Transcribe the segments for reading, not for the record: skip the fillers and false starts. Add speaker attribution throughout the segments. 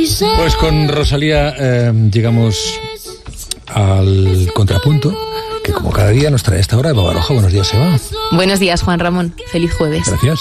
Speaker 1: Pues con Rosalía llegamos al contrapunto, que como cada día nos trae a esta hora Eva Baroja. Buenos días, Eva.
Speaker 2: Buenos días, Juan Ramón. Feliz jueves.
Speaker 1: Gracias.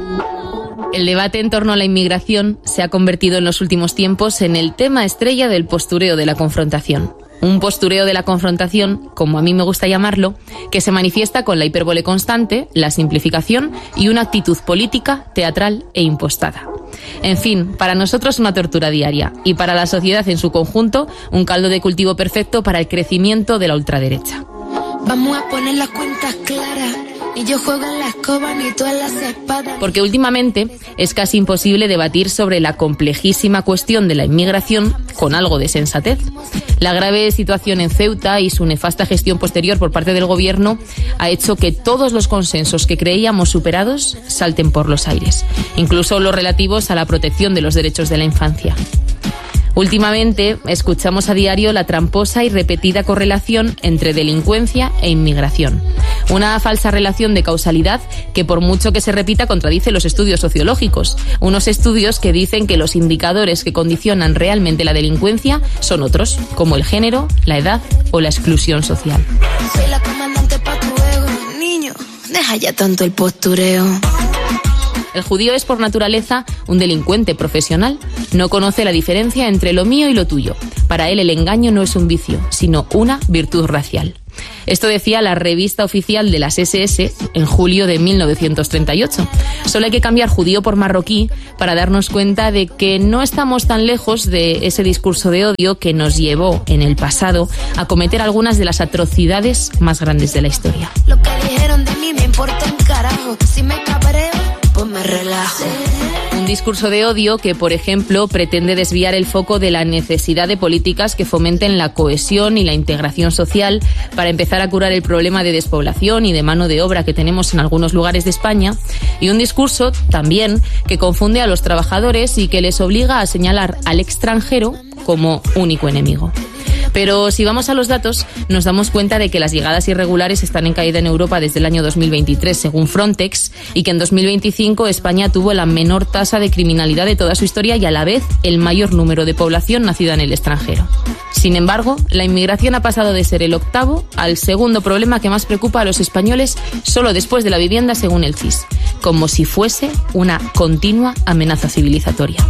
Speaker 2: El debate en torno a la inmigración se ha convertido en los últimos tiempos en el tema estrella del postureo de la confrontación. Un postureo de la confrontación, como a mí me gusta llamarlo, que se manifiesta con la hipérbole constante, la simplificación y una actitud política, teatral e impostada. En fin, para nosotros una tortura diaria y para la sociedad en su conjunto un caldo de cultivo perfecto para el crecimiento de la ultraderecha.
Speaker 3: Vamos a poner las cuentas claras. Ni yo juego en la escoba, ni tú en las espadas.
Speaker 2: Porque últimamente es casi imposible debatir sobre la complejísima cuestión de la inmigración con algo de sensatez. La grave situación en Ceuta y su nefasta gestión posterior por parte del gobierno ha hecho que todos los consensos que creíamos superados salten por los aires, incluso los relativos a la protección de los derechos de la infancia. Últimamente escuchamos a diario la tramposa y repetida correlación entre delincuencia e inmigración. Una falsa relación de causalidad que, por mucho que se repita, contradice los estudios sociológicos. Unos estudios que dicen que los indicadores que condicionan realmente la delincuencia son otros, como el género, la edad o la exclusión social.
Speaker 3: Soy la comandante pa' tu ego, niño, deja ya tanto el postureo.
Speaker 2: El judío es por naturaleza un delincuente profesional. No conoce la diferencia entre lo mío y lo tuyo. Para él el engaño no es un vicio, sino una virtud racial. Esto decía la revista oficial de las SS en julio de 1938. Solo hay que cambiar judío por marroquí para darnos cuenta de que no estamos tan lejos de ese discurso de odio que nos llevó en el pasado a cometer algunas de las atrocidades más grandes de la historia.
Speaker 3: Lo que dijeron de mí me importa un carajo. Si me cabreo, pues me relajo.
Speaker 2: Un discurso de odio que, por ejemplo, pretende desviar el foco de la necesidad de políticas que fomenten la cohesión y la integración social para empezar a curar el problema de despoblación y de mano de obra que tenemos en algunos lugares de España, y un discurso también que confunde a los trabajadores y que les obliga a señalar al extranjero como único enemigo. Pero si vamos a los datos, nos damos cuenta de que las llegadas irregulares están en caída en Europa desde el año 2023, según Frontex, y que en 2025 España tuvo la menor tasa de criminalidad de toda su historia y a la vez el mayor número de población nacida en el extranjero. Sin embargo, la inmigración ha pasado de ser el octavo al segundo problema que más preocupa a los españoles, solo después de la vivienda, según el CIS, como si fuese una continua amenaza civilizatoria.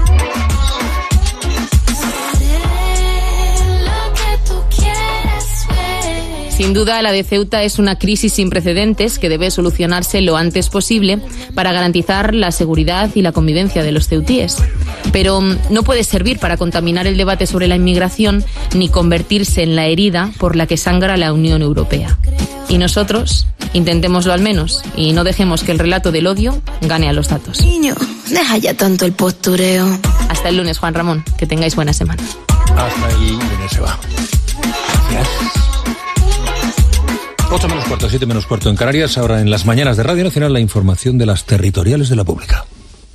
Speaker 2: Sin duda, la de Ceuta es una crisis sin precedentes que debe solucionarse lo antes posible para garantizar la seguridad y la convivencia de los ceutíes. Pero no puede servir para contaminar el debate sobre la inmigración ni convertirse en la herida por la que sangra la Unión Europea. Y nosotros, intentémoslo al menos y no dejemos que el relato del odio gane a los datos.
Speaker 3: Niño, deja ya tanto el postureo.
Speaker 2: Hasta el lunes, Juan Ramón. Que tengáis buena semana.
Speaker 1: Hasta el lunes, Eva. Gracias. 8 menos cuarto, 7 menos cuarto en Canarias. Ahora en las mañanas de Radio Nacional, la información de las territoriales de la Pública.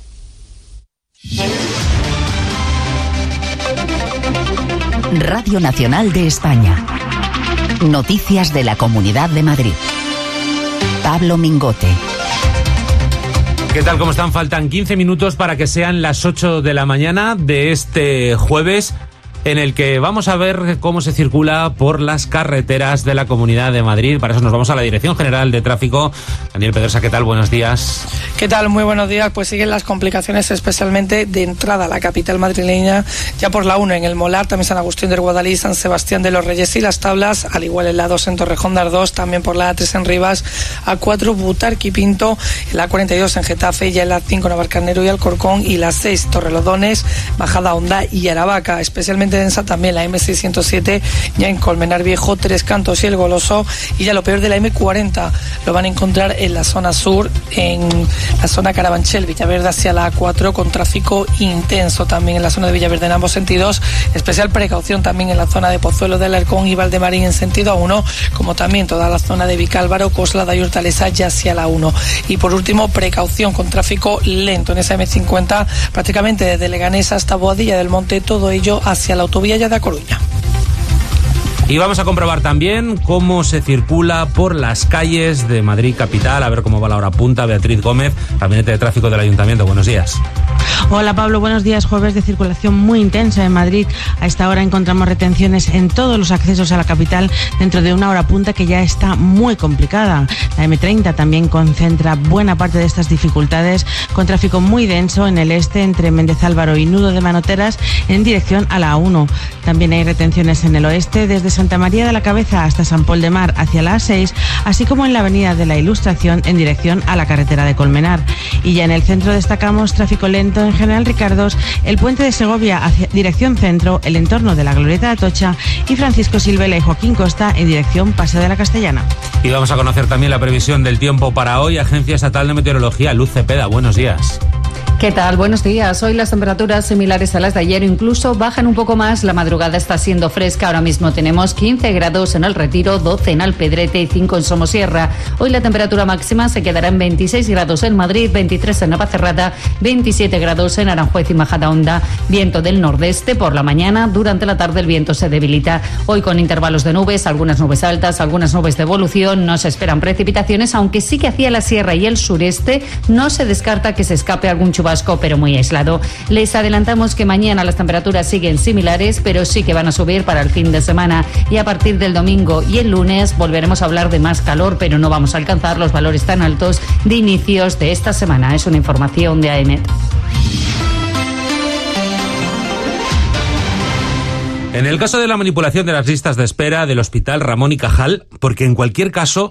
Speaker 4: Radio Nacional de España. Noticias de la Comunidad de Madrid. Pablo Mingote.
Speaker 5: ¿Qué tal? ¿Cómo están? Faltan 15 minutos para que sean las 8 de la mañana de este jueves, en el que vamos a ver cómo se circula por las carreteras de la Comunidad de Madrid. Para eso nos vamos a la Dirección General de Tráfico. Daniel Pedrosa, ¿qué tal? Buenos días.
Speaker 6: ¿Qué tal? Muy buenos días. Pues siguen las complicaciones, especialmente de entrada a la capital madrileña, ya por la 1 en el Molar, también San Agustín del Guadalí, San Sebastián de los Reyes y Las Tablas, al igual en la 2 en Torrejón de Ardoz, también por la A3 en Rivas, A4 Butarque y Pinto, la 42 en Getafe, ya en la 5 Navalcarnero y Alcorcón, y la 6 Torrelodones, Bajada Honda y Aravaca. Especialmente densa también la M607 ya en Colmenar Viejo, Tres Cantos y El Goloso, y ya lo peor de la M40 lo van a encontrar en la zona sur, en la zona Carabanchel, Villaverde hacia la A4, con tráfico intenso también en la zona de Villaverde en ambos sentidos. Especial precaución también en la zona de Pozuelo de Alarcón y Valdemarín en sentido A1, como también toda la zona de Vicálvaro, Coslada y Hortaleza ya hacia la 1. Y por último, precaución con tráfico lento en esa M50, prácticamente desde Leganés hasta Boadilla del Monte, todo ello hacia la autovía ya de A Coruña.
Speaker 5: Y vamos a comprobar también cómo se circula por las calles de Madrid capital, a ver cómo va la hora punta. Beatriz Gómez, gabinete de tráfico del Ayuntamiento. Buenos días.
Speaker 7: Hola Pablo, buenos días. Jueves de circulación muy intensa en Madrid. A esta hora encontramos retenciones en todos los accesos a la capital dentro de una hora punta que ya está muy complicada. La M30 también concentra buena parte de estas dificultades, con tráfico muy denso en el este entre Méndez Álvaro y Nudo de Manoteras en dirección a la A1. También hay retenciones en el oeste desde Santa María de la Cabeza hasta San Pol de Mar hacia la A6, así como en la Avenida de la Ilustración en dirección a la carretera de Colmenar. Y ya en el centro destacamos tráfico lento en General Ricardos, el puente de Segovia hacia dirección centro, el entorno de la Glorieta de Atocha y Francisco Silvela y Joaquín Costa en dirección Paseo de la Castellana.
Speaker 5: Y vamos a conocer también la previsión del tiempo para hoy. Agencia Estatal de Meteorología, Luz Cepeda, buenos días.
Speaker 8: ¿Qué tal? Buenos días. Hoy las temperaturas similares a las de ayer, incluso bajan un poco más. La madrugada está siendo fresca. Ahora mismo tenemos 15 grados en El Retiro, 12 en Alpedrete y 5 en Somosierra. Hoy la temperatura máxima se quedará en 26 grados en Madrid, 23 en Navacerrada, 27 grados en Aranjuez y Majadahonda. Viento del nordeste por la mañana. Durante la tarde el viento se debilita. Hoy con intervalos de nubes, algunas nubes altas, algunas nubes de evolución. No se esperan precipitaciones, aunque sí que hacia la sierra y el sureste no se descarta que se escape algún chubasco, pero muy aislado. Les adelantamos que mañana las temperaturas siguen similares, pero sí que van a subir para el fin de semana. Y a partir del domingo y el lunes volveremos a hablar de más calor, pero no vamos a alcanzar los valores tan altos de inicios de esta semana. Es una información de AEMET.
Speaker 5: En el caso de la manipulación de las listas de espera del Hospital Ramón y Cajal, porque en cualquier caso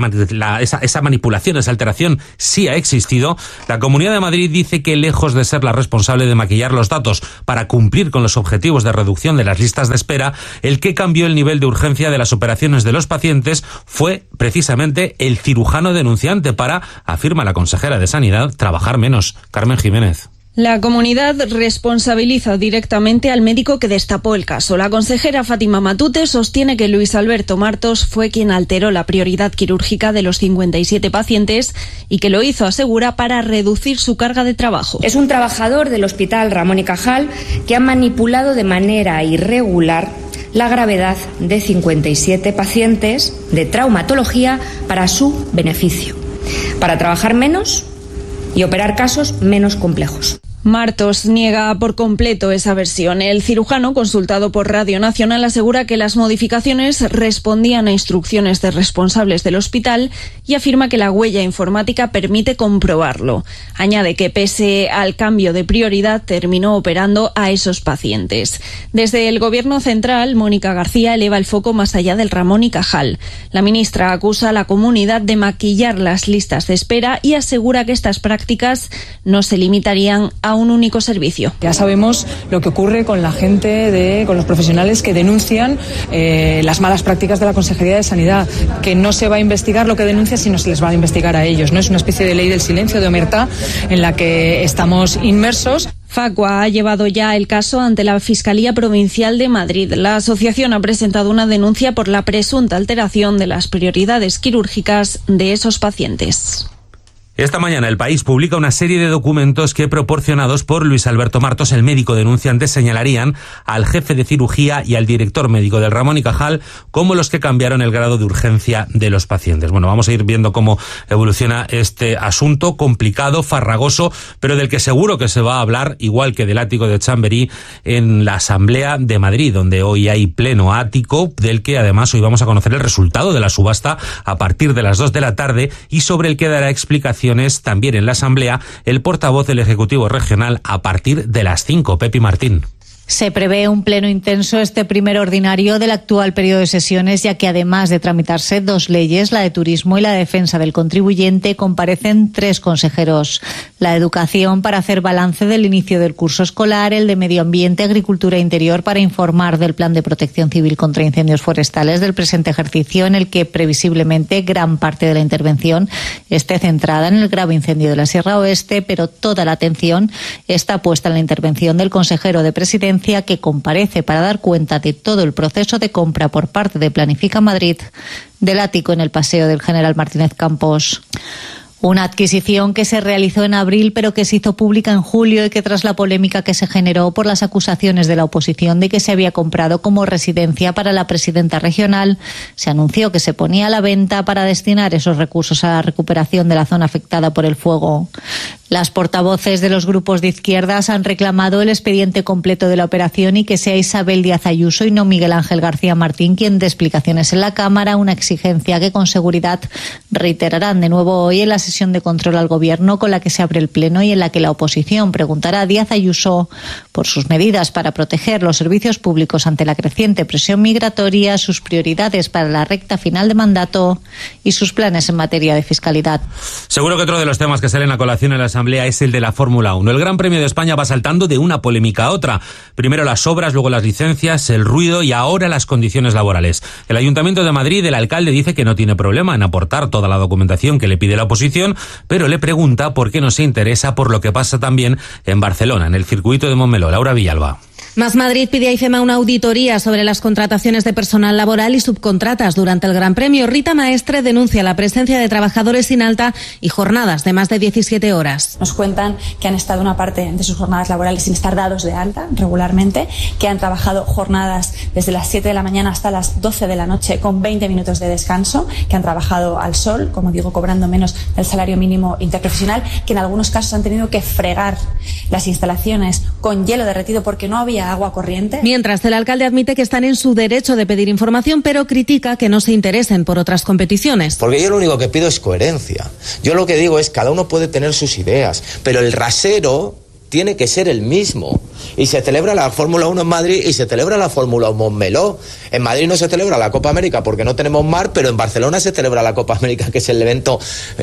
Speaker 5: esa manipulación, esa alteración sí ha existido, la Comunidad de Madrid dice que lejos de ser la responsable de maquillar los datos para cumplir con los objetivos de reducción de las listas de espera, el que cambió el nivel de urgencia de las operaciones de los pacientes fue precisamente el cirujano denunciante para, afirma la consejera de Sanidad, trabajar menos. Carmen Jiménez.
Speaker 9: La comunidad responsabiliza directamente al médico que destapó el caso. La consejera Fátima Matute sostiene que Luis Alberto Martos fue quien alteró la prioridad quirúrgica de los 57 pacientes y que lo hizo, asegura, para reducir su carga de trabajo.
Speaker 10: Es un trabajador del Hospital Ramón y Cajal que ha manipulado de manera irregular la gravedad de 57 pacientes de traumatología para su beneficio, para trabajar menos y operar casos menos complejos.
Speaker 9: Martos niega por completo esa versión. El cirujano, consultado por Radio Nacional, asegura que las modificaciones respondían a instrucciones de responsables del hospital y afirma que la huella informática permite comprobarlo. Añade que pese al cambio de prioridad terminó operando a esos pacientes. Desde el Gobierno central, Mónica García eleva el foco más allá del Ramón y Cajal. La ministra acusa a la comunidad de maquillar las listas de espera y asegura que estas prácticas no se limitarían a un único servicio.
Speaker 11: Ya sabemos lo que ocurre con la gente, con los profesionales que denuncian las malas prácticas de la Consejería de Sanidad, que no se va a investigar lo que denuncia, sino se les va a investigar a ellos. No es una especie de ley del silencio, de omertá, en la que estamos inmersos.
Speaker 9: Facua ha llevado ya el caso ante la Fiscalía Provincial de Madrid. La asociación ha presentado una denuncia por la presunta alteración de las prioridades quirúrgicas de esos pacientes.
Speaker 5: Esta mañana El País publica una serie de documentos que, proporcionados por Luis Alberto Martos, el médico denunciante, señalarían al jefe de cirugía y al director médico del Ramón y Cajal como los que cambiaron el grado de urgencia de los pacientes. Bueno, vamos a ir viendo cómo evoluciona este asunto complicado, farragoso, pero del que seguro que se va a hablar, igual que del ático de Chamberí, en la Asamblea de Madrid, donde hoy hay pleno ático, del que además hoy vamos a conocer el resultado de la subasta a partir de las 2 de la tarde y sobre el que dará explicación también en la Asamblea el portavoz del Ejecutivo Regional a partir de las 5, Pepi Martín.
Speaker 12: Se prevé un pleno intenso este primer ordinario del actual periodo de sesiones, ya que además de tramitarse 2 leyes, la de turismo y la de defensa del contribuyente, comparecen 3 consejeros. La de educación para hacer balance del inicio del curso escolar, el de medio ambiente, agricultura e interior para informar del plan de protección civil contra incendios forestales del presente ejercicio, en el que previsiblemente gran parte de la intervención esté centrada en el grave incendio de la Sierra Oeste, pero toda la atención está puesta en la intervención del consejero de Presidencia, que comparece para dar cuenta de todo el proceso de compra por parte de Planifica Madrid del ático en el Paseo del General Martínez Campos. Una adquisición que se realizó en abril pero que se hizo pública en julio y que, tras la polémica que se generó por las acusaciones de la oposición de que se había comprado como residencia para la presidenta regional, se anunció que se ponía a la venta para destinar esos recursos a la recuperación de la zona afectada por el fuego. Las portavoces de los grupos de izquierdas han reclamado el expediente completo de la operación y que sea Isabel Díaz Ayuso y no Miguel Ángel García Martín quien dé explicaciones en la Cámara, una exigencia que con seguridad reiterarán de nuevo hoy en la sesión de control al Gobierno con la que se abre el Pleno y en la que la oposición preguntará a Díaz Ayuso por sus medidas para proteger los servicios públicos ante la creciente presión migratoria, sus prioridades para la recta final de mandato y sus planes en materia de fiscalidad.
Speaker 5: Seguro que otro de los temas que salen a colación en la Asamblea es el de la Fórmula 1. El Gran Premio de España va saltando de una polémica a otra. Primero las obras, luego las licencias, el ruido y ahora las condiciones laborales. El Ayuntamiento de Madrid, el alcalde dice que no tiene problema en aportar toda la documentación que le pide la oposición, pero le pregunta por qué no se interesa por lo que pasa también en Barcelona, en el circuito de Montmeló. Laura Villalba.
Speaker 13: Más Madrid pide a IFEMA una auditoría sobre las contrataciones de personal laboral y subcontratas durante el Gran Premio. Rita Maestre denuncia la presencia de trabajadores sin alta y jornadas de más de 17 horas.
Speaker 14: Nos cuentan que han estado una parte de sus jornadas laborales sin estar dados de alta regularmente, que han trabajado jornadas desde las 7 de la mañana hasta las 12 de la noche con 20 minutos de descanso, que han trabajado al sol, como digo, cobrando menos del salario mínimo interprofesional, que en algunos casos han tenido que fregar las instalaciones con hielo derretido porque no había agua corriente.
Speaker 13: Mientras, el alcalde admite que están en su derecho de pedir información, pero critica que no se interesen por otras competiciones.
Speaker 15: Porque yo lo único que pido es coherencia. Yo lo que digo es cada uno puede tener sus ideas, pero el rasero tiene que ser el mismo. Y se celebra la Fórmula 1 en Madrid y se celebra la Fórmula 1 en Montmeló. En Madrid no se celebra la Copa América porque no tenemos mar, pero en Barcelona se celebra la Copa América, que es el evento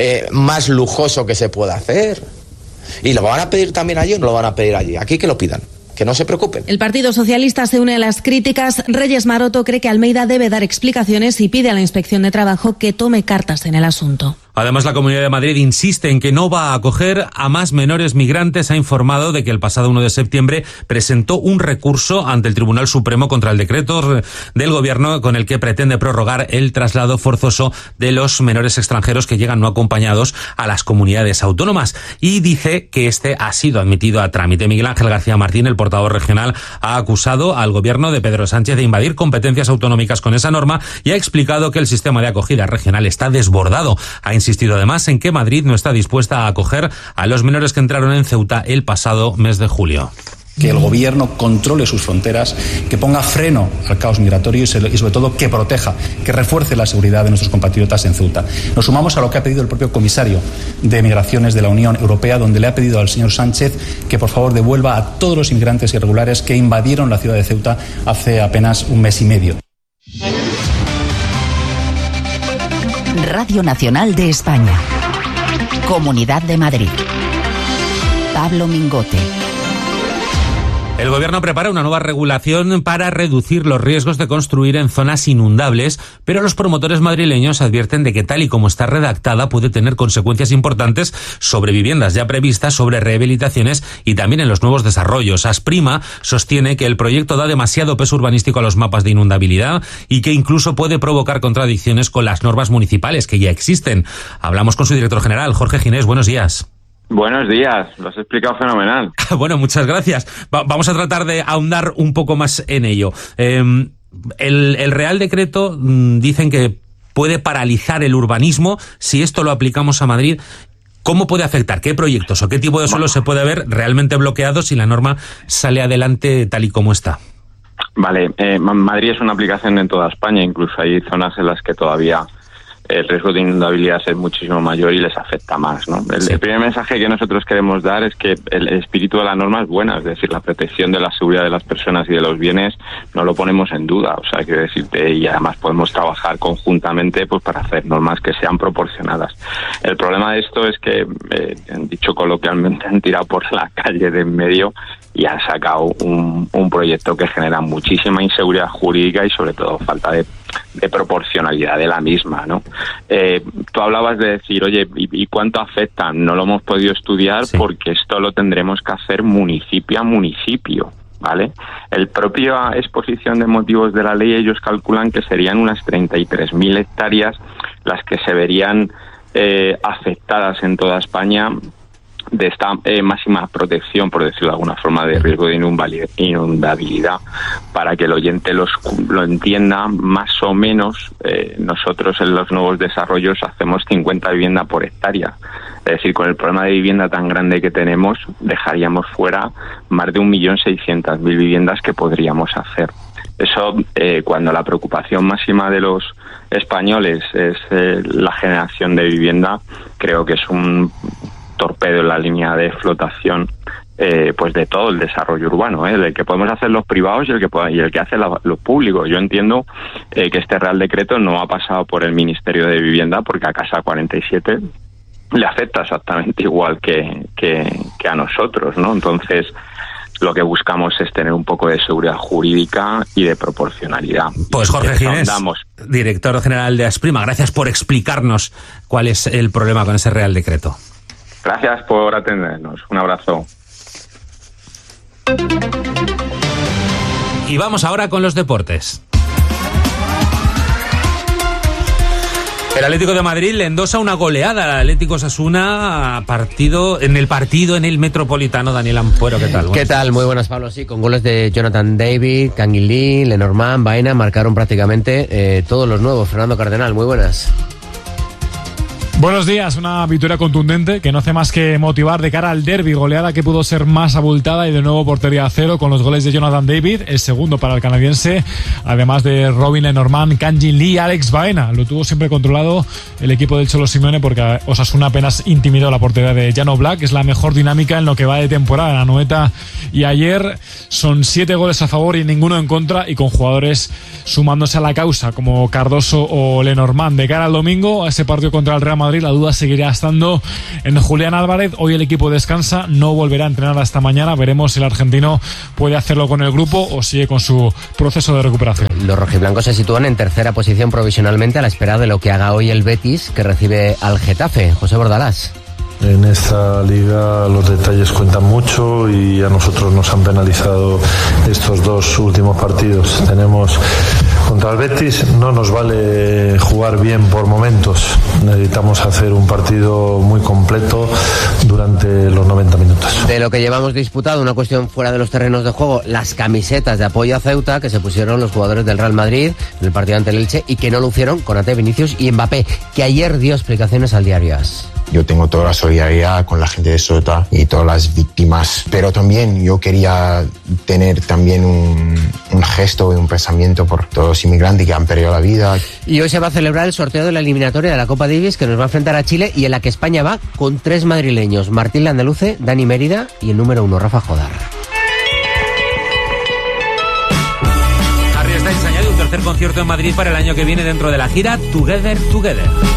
Speaker 15: más lujoso que se puede hacer. ¿Y lo van a pedir también allí o no lo van a pedir allí? Aquí que lo pidan. Que no se preocupen.
Speaker 13: El Partido Socialista se une a las críticas. Reyes Maroto cree que Almeida debe dar explicaciones y pide a la Inspección de Trabajo que tome cartas en el asunto.
Speaker 5: Además, la Comunidad de Madrid insiste en que no va a acoger a más menores migrantes. Ha informado de que el pasado 1 de septiembre presentó un recurso ante el Tribunal Supremo contra el decreto del Gobierno con el que pretende prorrogar el traslado forzoso de los menores extranjeros que llegan no acompañados a las comunidades autónomas. Y dice que este ha sido admitido a trámite. Miguel Ángel García Martín, el portavoz regional, ha acusado al Gobierno de Pedro Sánchez de invadir competencias autonómicas con esa norma y ha explicado que el sistema de acogida regional está desbordado. Ha insistido además en que Madrid no está dispuesta a acoger a los menores que entraron en Ceuta el pasado mes de julio.
Speaker 16: Que el Gobierno controle sus fronteras, que ponga freno al caos migratorio y sobre todo que proteja, que refuerce la seguridad de nuestros compatriotas en Ceuta. Nos sumamos a lo que ha pedido el propio comisario de Migraciones de la Unión Europea, donde le ha pedido al señor Sánchez que por favor devuelva a todos los inmigrantes irregulares que invadieron la ciudad de Ceuta hace apenas un mes y medio.
Speaker 4: Radio Nacional de España. Comunidad de Madrid. Pablo Mingote.
Speaker 5: El Gobierno prepara una nueva regulación para reducir los riesgos de construir en zonas inundables, pero los promotores madrileños advierten de que tal y como está redactada puede tener consecuencias importantes sobre viviendas ya previstas, sobre rehabilitaciones y también en los nuevos desarrollos. Asprima sostiene que el proyecto da demasiado peso urbanístico a los mapas de inundabilidad y que incluso puede provocar contradicciones con las normas municipales que ya existen. Hablamos con su director general, Jorge Ginés. Buenos días.
Speaker 17: Buenos días, lo has explicado fenomenal.
Speaker 5: Bueno, muchas gracias. Vamos a tratar de ahondar un poco más en ello. El Real Decreto dicen que puede paralizar el urbanismo si esto lo aplicamos a Madrid. ¿Cómo puede afectar? ¿Qué proyectos o qué tipo de suelo se puede ver realmente bloqueado si la norma sale adelante tal y como está?
Speaker 17: Vale, Madrid es una aplicación en toda España, incluso hay zonas en las que todavía el riesgo de inundabilidad es muchísimo mayor y les afecta más, ¿no? El primer mensaje que nosotros queremos dar es que el espíritu de la norma es buena, es decir, la protección de la seguridad de las personas y de los bienes no lo ponemos en duda, o sea, quiero decirte, y además podemos trabajar conjuntamente pues para hacer normas que sean proporcionadas. El problema de esto es que, dicho coloquialmente, han tirado por la calle de en medio y han sacado un proyecto que genera muchísima inseguridad jurídica y sobre todo falta de proporcionalidad de la misma, ¿no? Tú hablabas de decir, oye, ¿y cuánto afecta? No lo hemos podido estudiar porque esto lo tendremos que hacer municipio a municipio, ¿vale? El propia exposición de motivos de la ley, ellos calculan que serían unas 33.000 hectáreas las que se verían afectadas en toda España esta máxima protección, por decirlo de alguna forma, de riesgo de inundabilidad, para que el oyente lo entienda más o menos. Nosotros en los nuevos desarrollos hacemos 50 viviendas por hectárea. Es decir, con el problema de vivienda tan grande que tenemos, dejaríamos fuera más de 1.600.000 viviendas que podríamos hacer. Eso, cuando la preocupación máxima de los españoles es la generación de vivienda, creo que es un torpedo en la línea de flotación pues de todo el desarrollo urbano, el que podemos hacer los privados y el que hace los públicos. Yo entiendo que este Real Decreto no ha pasado por el Ministerio de Vivienda, porque a Casa 47 le afecta exactamente igual que a nosotros, ¿no? Entonces, lo que buscamos es tener un poco de seguridad jurídica y de proporcionalidad.
Speaker 5: Pues Jorge Ginés, director general de Asprima, gracias por explicarnos cuál es el problema con ese Real Decreto.
Speaker 17: Gracias por atendernos. Un abrazo.
Speaker 5: Y vamos ahora con los deportes. El Atlético de Madrid le endosa una goleada al Atlético Osasuna en el Metropolitano. Daniel Ampuero, ¿qué tal?
Speaker 18: ¿Qué tal? Muy buenas, Pablo. Sí, con goles de Jonathan David, Canguilí, Lenormand, Baena, marcaron prácticamente todos los nuevos. Fernando Cardenal, muy buenas.
Speaker 19: Buenos días, una victoria contundente que no hace más que motivar de cara al derbi, goleada que pudo ser más abultada y de nuevo portería a cero con los goles de Jonathan David, el segundo para el canadiense, además de Robin Lenormand, Kangin Lee y Alex Baena. Lo tuvo siempre controlado el equipo del Cholo Simeone, porque Osasuna apenas intimidó la portería de Jan Oblak. Es la mejor dinámica en lo que va de temporada, la Anoeta, y ayer son 7 goles a favor y ninguno en contra, y con jugadores sumándose a la causa como Cardoso o Lenormand. De cara al domingo, a ese partido contra el Real Madrid, la duda seguirá estando en Julián Álvarez. Hoy el equipo descansa, no volverá a entrenar hasta mañana. Veremos si el argentino puede hacerlo con el grupo o sigue con su proceso de recuperación.
Speaker 18: Los rojiblancos se sitúan en tercera posición provisionalmente a la espera de lo que haga hoy el Betis, que recibe al Getafe. José Bordalás.
Speaker 20: En esta liga los detalles cuentan mucho y a nosotros nos han penalizado estos 2 últimos partidos. Tenemos contra el Betis, no nos vale jugar bien por momentos. Necesitamos hacer un partido muy completo durante los 90 minutos.
Speaker 18: De lo que llevamos disputado, una cuestión fuera de los terrenos de juego, las camisetas de apoyo a Ceuta que se pusieron los jugadores del Real Madrid en el partido ante el Elche y que no lucieron Konaté, Vinicius y Mbappé, que ayer dio explicaciones al diario AS.
Speaker 21: Yo tengo toda la solidaridad con la gente de Ceuta y todas las víctimas, pero también yo quería tener también un gesto y un pensamiento por todos los inmigrantes que han perdido la vida.
Speaker 18: Y hoy se va a celebrar el sorteo de la eliminatoria de la Copa Davis, que nos va a enfrentar a Chile y en la que España va con 3 madrileños: Martín Landaluce, Dani Mérida y el número 1, Rafa Jodar.
Speaker 5: Harry Styles añade un tercer concierto en Madrid para el año que viene dentro de la gira Together Together.